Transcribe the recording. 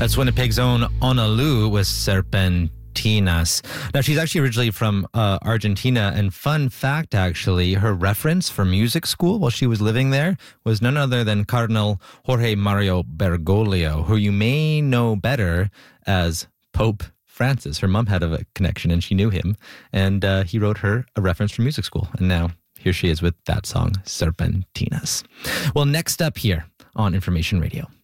That's Winnipeg's own Onalu with Serpentinas. Now, she's actually originally from Argentina, and fun fact, actually, her reference for music school while she was living there was none other than Cardinal Jorge Mario Bergoglio, who you may know better as Pope Francis. Her mom had a connection, and she knew him, and he wrote her a reference for music school, and now here she is with that song, Serpentinas. Well, next up here on Information Radio.